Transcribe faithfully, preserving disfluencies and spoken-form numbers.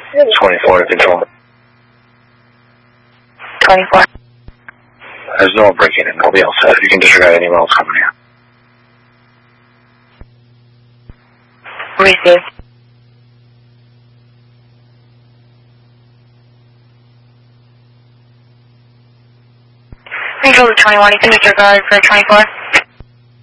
twenty-four to control. twenty-four. There's no one breaking in. Nobody else said. You can disregard anyone else coming here. Receive. Control to twenty-one. You can disregard for twenty-four.